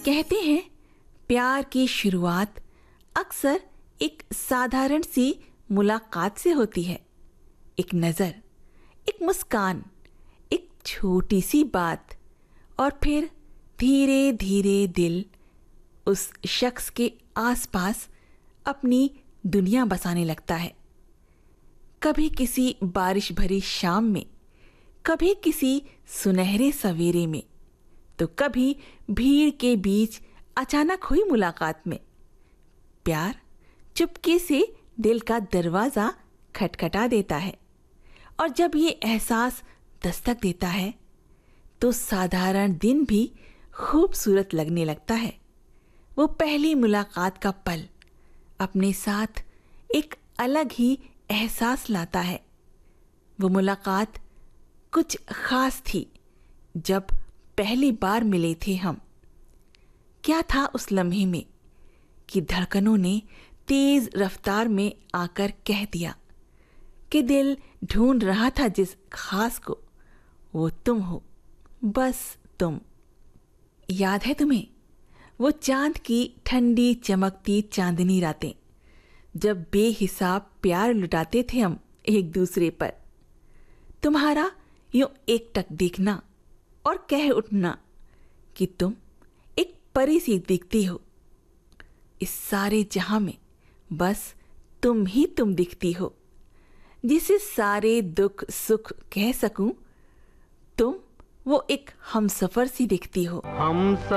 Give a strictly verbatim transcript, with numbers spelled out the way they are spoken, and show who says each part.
Speaker 1: कहते हैं प्यार की शुरुआत अक्सर एक साधारण सी मुलाकात से होती है। एक नज़र, एक मुस्कान, एक छोटी सी बात, और फिर धीरे धीरे दिल उस शख्स के आसपास अपनी दुनिया बसाने लगता है। कभी किसी बारिश भरी शाम में, कभी किसी सुनहरे सवेरे में, तो कभी भीड़ के बीच अचानक हुई मुलाकात में। प्यार चुपके से दिल का दरवाज़ा खटखटा देता है, और जब ये एहसास दस्तक देता है तो साधारण दिन भी खूबसूरत लगने लगता है। वो पहली मुलाकात का पल अपने साथ एक अलग ही एहसास लाता है। वो मुलाकात कुछ खास थी जब पहली बार मिले थे हम। क्या था उस लम्हे में कि धड़कनों ने तेज रफ्तार में आकर कह दिया कि दिल ढूंढ रहा था जिस खास को, वो तुम हो, बस तुम। याद है तुम्हें वो चांद की ठंडी चमकती चांदनी रातें, जब बेहिसाब प्यार लुटाते थे हम एक दूसरे पर। तुम्हारा यूं एकटक देखना और कह उठना कि तुम एक परी सी दिखती हो। इस सारे जहां में बस तुम ही तुम दिखती हो, जिसे सारे दुख सुख कह सकूं। तुम वो एक हमसफर सी दिखती हो।
Speaker 2: हम